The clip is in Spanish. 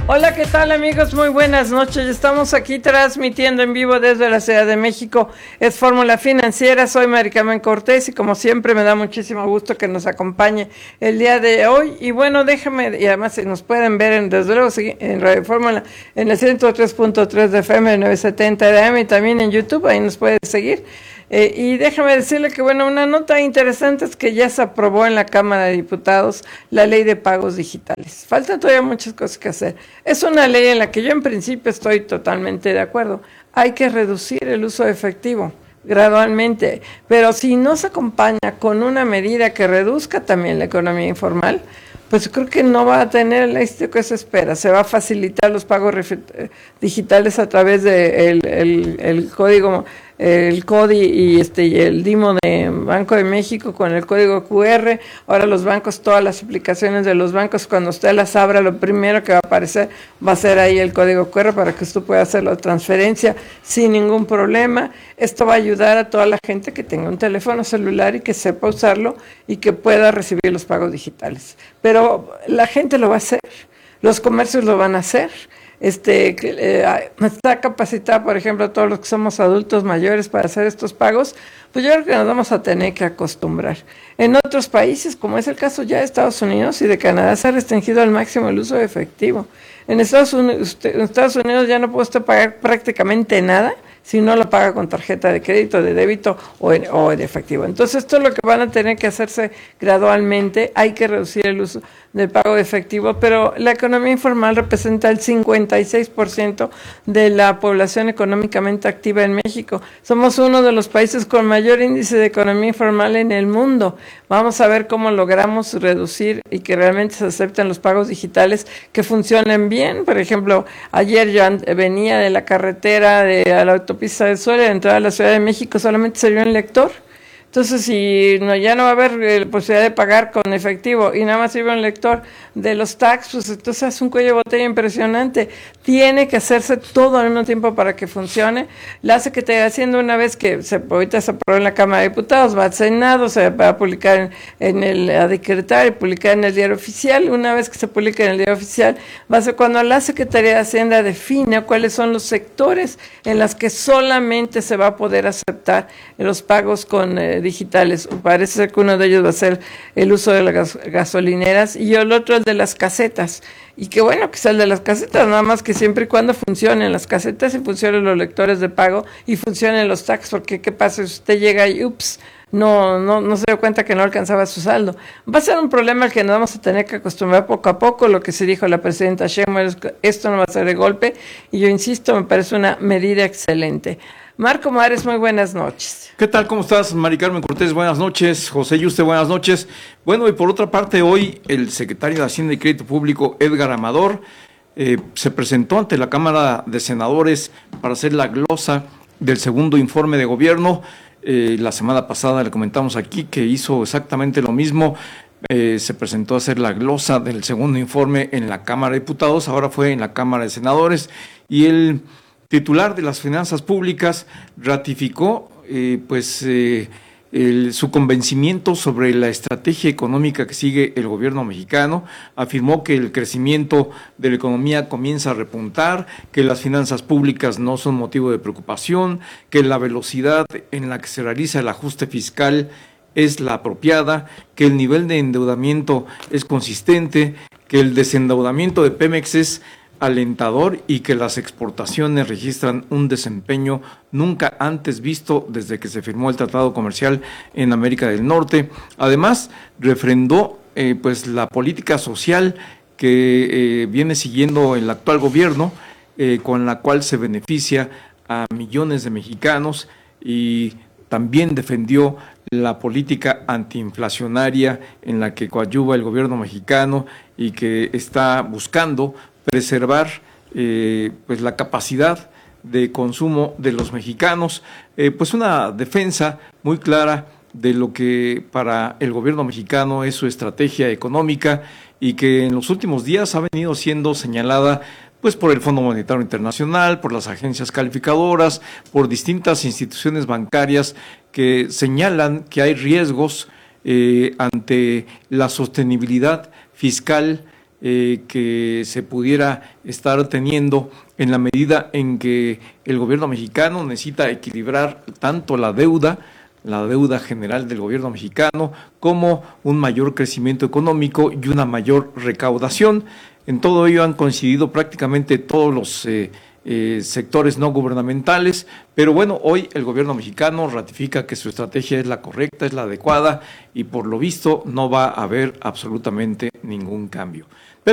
Hola, ¿qué tal amigos? Muy buenas noches. Estamos aquí transmitiendo en vivo desde la Ciudad de México. Es Fórmula Financiera. Soy Mari Carmen Cortés y como siempre me da muchísimo gusto que nos acompañe el día de hoy. Y bueno, déjame, y además nos pueden ver desde luego en Radio Fórmula en el 103.3 de FM, 970 de AM y también en YouTube. Ahí nos puede seguir. Y déjame decirle que, bueno, una nota interesante es que ya se aprobó en la Cámara de Diputados la ley de pagos digitales. Faltan todavía muchas cosas que hacer. Es una ley en la que yo en principio estoy totalmente de acuerdo. Hay que reducir el uso de efectivo gradualmente, pero si no se acompaña con una medida que reduzca también la economía informal, pues creo que no va a tener el éxito que se espera. Se va a facilitar los pagos digitales a través de el código, el CODI y el DIMO de Banco de México con el código QR. Ahora los bancos, todas las aplicaciones de los bancos, cuando usted las abra, lo primero que va a aparecer va a ser ahí el código QR para que usted pueda hacer la transferencia sin ningún problema. Esto va a ayudar a toda la gente que tenga un teléfono celular y que sepa usarlo y que pueda recibir los pagos digitales. Pero la gente lo va a hacer, los comercios lo van a hacer. Está capacitada, por ejemplo, todos los que somos adultos mayores para hacer estos pagos, pues yo creo que nos vamos a tener que acostumbrar. En otros países, como es el caso ya de Estados Unidos y de Canadá, se ha restringido al máximo el uso de efectivo. En Estados Unidos ya no puede usted pagar prácticamente nada si no lo paga con tarjeta de crédito, de débito o en efectivo. Entonces esto es lo que van a tener que hacerse gradualmente. Hay que reducir el uso del pago de efectivo, pero la economía informal representa el 56% de la población económicamente activa en México. Somos uno de los países con mayor índice de economía informal en el mundo. Vamos a ver cómo logramos reducir y que realmente se acepten los pagos digitales que funcionen bien. Por ejemplo, ayer yo venía de la carretera a la autopista del Sol, a la entrada a la Ciudad de México, solamente salió un lector. Entonces, si ya no va a haber posibilidad de pagar con efectivo y nada más sirve un lector de los tax, pues entonces es un cuello de botella impresionante. Tiene que hacerse todo al mismo tiempo para que funcione. La Secretaría de Hacienda, una vez que ahorita se aprobó en la Cámara de Diputados, va al Senado, se va a publicar a decretar y publicar en el Diario Oficial. Una vez que se publique en el Diario Oficial, va a ser cuando la Secretaría de Hacienda define cuáles son los sectores en los que solamente se va a poder aceptar los pagos con digitales. Parece ser que uno de ellos va a ser el uso de las gasolineras y el otro el de las casetas. Y qué bueno que sea el de las casetas, nada más que siempre y cuando funcionen las casetas y funcionen los lectores de pago y funcionen los tax, porque qué pasa si usted llega y no se dio cuenta que no alcanzaba su saldo. Va a ser un problema al que nos vamos a tener que acostumbrar poco a poco. Lo que se dijo la presidenta Sheinbaum es que esto no va a ser de golpe y yo insisto, me parece una medida excelente. Marco Mares, muy buenas noches. ¿Qué tal? ¿Cómo estás, Mari Carmen Cortés? Buenas noches. José Yuste, buenas noches. Bueno, y por otra parte, hoy el secretario de Hacienda y Crédito Público, Edgar Amador, se presentó ante la Cámara de Senadores para hacer la glosa del segundo informe de gobierno. La semana pasada le comentamos aquí que hizo exactamente lo mismo. Se presentó a hacer la glosa del segundo informe en la Cámara de Diputados, ahora fue en la Cámara de Senadores, y el titular de las finanzas públicas ratificó su convencimiento sobre la estrategia económica que sigue el gobierno mexicano. Afirmó que el crecimiento de la economía comienza a repuntar, que las finanzas públicas no son motivo de preocupación, que la velocidad en la que se realiza el ajuste fiscal es la apropiada, que el nivel de endeudamiento es consistente, que el desendeudamiento de Pemex es alentador y que las exportaciones registran un desempeño nunca antes visto desde que se firmó el Tratado Comercial en América del Norte. Además, refrendó la política social que viene siguiendo el actual gobierno, con la cual se beneficia a millones de mexicanos, y también defendió la política antiinflacionaria en la que coadyuva el gobierno mexicano y que está buscando preservar la capacidad de consumo de los mexicanos, una defensa muy clara de lo que para el gobierno mexicano es su estrategia económica y que en los últimos días ha venido siendo señalada por el Fondo Monetario Internacional, por las agencias calificadoras, por distintas instituciones bancarias que señalan que hay riesgos ante la sostenibilidad fiscal que se pudiera estar teniendo en la medida en que el gobierno mexicano necesita equilibrar tanto la deuda general del gobierno mexicano, como un mayor crecimiento económico y una mayor recaudación. En todo ello han coincidido prácticamente todos los sectores no gubernamentales, pero bueno, hoy el gobierno mexicano ratifica que su estrategia es la correcta, es la adecuada, y por lo visto no va a haber absolutamente ningún cambio.